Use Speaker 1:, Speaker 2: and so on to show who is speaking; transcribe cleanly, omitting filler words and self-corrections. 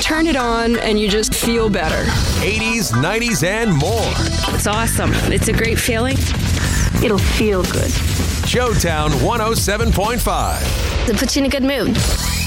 Speaker 1: turn it on and you just feel better.
Speaker 2: 80s, 90s, and more.
Speaker 3: It's awesome. It's a great feeling.
Speaker 4: It'll feel good.
Speaker 2: Showtown 107.5.
Speaker 4: It puts you in a good mood.